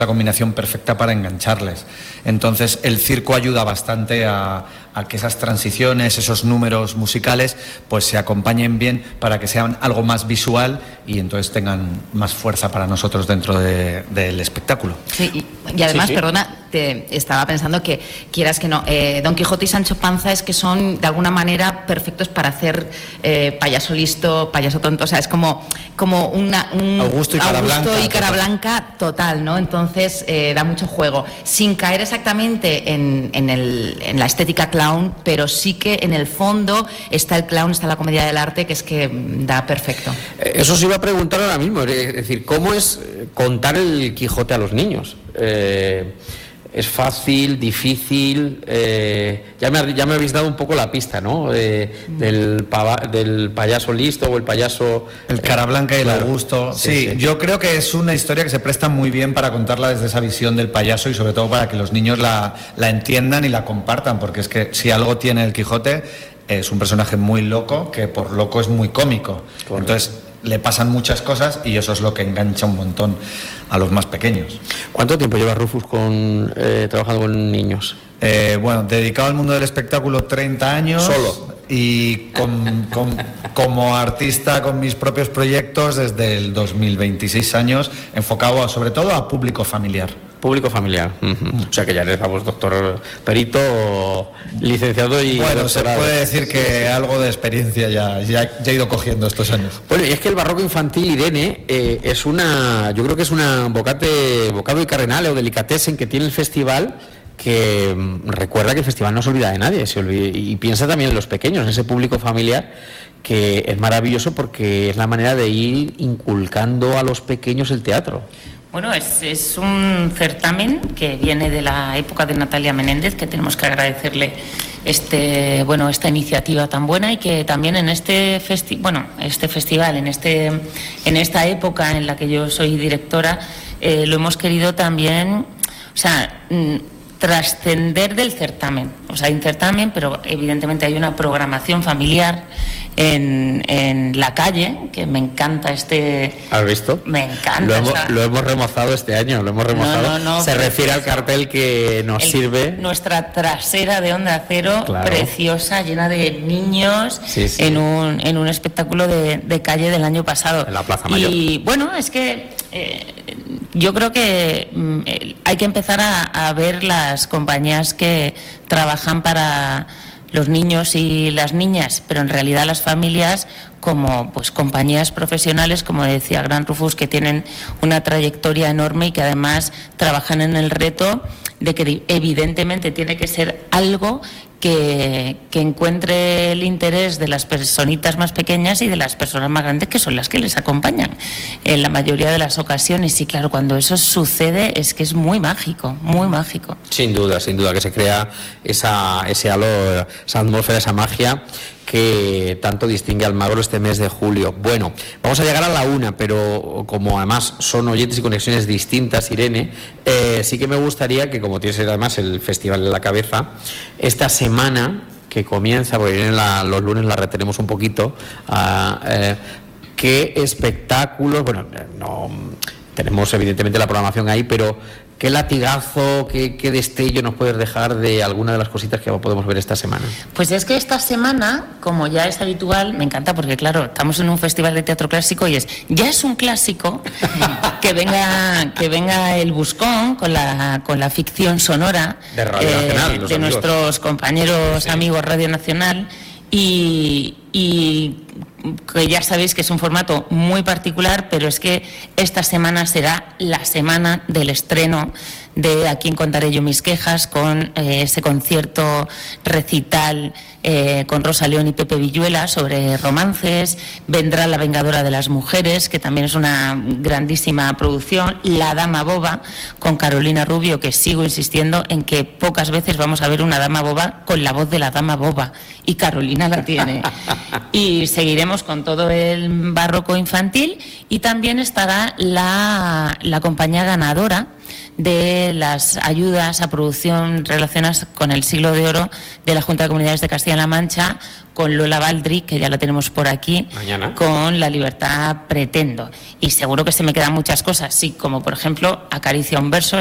la combinación perfecta para engancharles. Entonces el circo ayuda bastante a que esas transiciones, esos números musicales, pues se acompañen bien para que sean algo más visual y entonces tengan más fuerza para nosotros dentro del espectáculo. Sí, y además, sí. Perdona, estaba pensando que, quieras que no, Don Quijote y Sancho Panza es que son de alguna manera perfectos para hacer payaso listo, payaso tonto, o sea, es como un Augusto y Cara Blanca total, ¿no? Entonces da mucho juego, sin caer exactamente en la estética clown, pero sí que en el fondo está el clown, está la comedia del arte, que es que da perfecto. Eso os iba a preguntar ahora mismo, es decir, ¿cómo es contar el Quijote a los niños? ¿Es fácil, difícil? Ya me habéis dado un poco la pista, ¿no? Del payaso listo o el payaso... El Cara Blanca y el Augusto. Sí, yo creo que es una historia que se presta muy bien para contarla desde esa visión del payaso y sobre todo para que los niños la entiendan y la compartan, porque es que si algo tiene el Quijote, es un personaje muy loco, que por loco es muy cómico. Correcto. Entonces le pasan muchas cosas y eso es lo que engancha un montón a los más pequeños. ¿Cuánto tiempo lleva Rufus trabajando con niños? Bueno, dedicado al mundo del espectáculo 30 años. ¿Solo? Y como artista con mis propios proyectos desde el 2026 años, enfocado sobre todo a público familiar. Público familiar. Uh-huh. O sea que ya eres, vamos, doctor perito, licenciado y... Bueno, doctorado. Se puede decir que algo de experiencia ya he ido cogiendo estos años. Bueno, y es que el barroco infantil, Irene, yo creo que es una bocado y carrenale o delicatessen que tiene el festival, que recuerda que el festival no se olvida de nadie, y piensa también en los pequeños, en ese público familiar, que es maravilloso porque es la manera de ir inculcando a los pequeños el teatro. Bueno, es un certamen que viene de la época de Natalia Menéndez, que tenemos que agradecerle esta iniciativa tan buena, y que también en este festival, en esta época en la que yo soy directora, lo hemos querido también, trascender del certamen. O sea, hay un certamen, pero evidentemente hay una programación familiar en la calle, que me encanta ¿Has visto? Me encanta. Lo hemos remozado este año, No, se refiere al cartel que nos sirve. Nuestra trasera de Onda Cero, claro. Preciosa, llena de niños, sí. En un espectáculo de calle del año pasado. En la Plaza Mayor. Y bueno, es que yo creo que hay que empezar a ver las compañías que trabajan para los niños y las niñas, pero en realidad las familias como compañías profesionales, como decía Gran Rufus, que tienen una trayectoria enorme y que además trabajan en el reto de que evidentemente tiene que ser algo que encuentre el interés de las personitas más pequeñas y de las personas más grandes, que son las que les acompañan en la mayoría de las ocasiones. Y claro, cuando eso sucede es que es muy mágico, muy mágico. Sin duda, que se crea ese halo, esa atmósfera, esa magia que tanto distingue al Magro este mes de julio. Bueno, vamos a llegar a la 1, pero como además son oyentes y conexiones distintas, Irene, sí que me gustaría que, como tienes además el festival en la cabeza, esta semana que comienza, porque Irene los lunes la retenemos un poquito, ¿qué espectáculos? Bueno, no tenemos evidentemente la programación ahí, pero ¿qué latigazo, qué destello nos puedes dejar de alguna de las cositas que podemos ver esta semana? Pues es que esta semana, como ya es habitual, me encanta porque, claro, estamos en un festival de teatro clásico y ya es un clásico que venga el Buscón con la ficción sonora de Radio Nacional, de nuestros compañeros amigos Radio Nacional, y que ya sabéis que es un formato muy particular, pero es que esta semana será la semana del estreno de A quién contaré yo mis quejas, con ese concierto recital con Rosa León y Pepe Villuela sobre romances. Vendrá La vengadora de las mujeres, que también es una grandísima producción. La dama boba, con Carolina Rubio, que sigo insistiendo en que pocas veces vamos a ver una dama boba con la voz de la dama boba, y Carolina la tiene. Y seguiremos seguiremos con todo el barroco infantil y también estará la compañía ganadora de las ayudas a producción relacionadas con el Siglo de Oro de la Junta de Comunidades de Castilla-La Mancha, con Lola Baldry, que ya la tenemos por aquí, mañana, con La Libertad Pretendo. Y seguro que se me quedan muchas cosas, sí, como por ejemplo Acaricia un verso,